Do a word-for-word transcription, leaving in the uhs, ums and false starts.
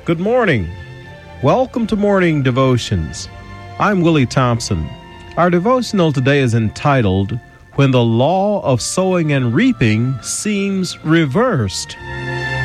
Good morning. Welcome to Morning Devotions. I'm Willie Thompson. Our devotional today is entitled, When the Law of Sowing and Reaping Seems Reversed.